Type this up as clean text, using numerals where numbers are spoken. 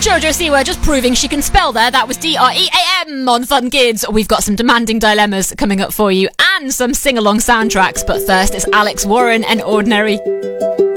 Jojo Siwa just proving she can spell there. That was DREAM on Fun Kids. We've got some demanding dilemmas coming up for you and some sing-along soundtracks. But first, it's Alex Warren and Ordinary.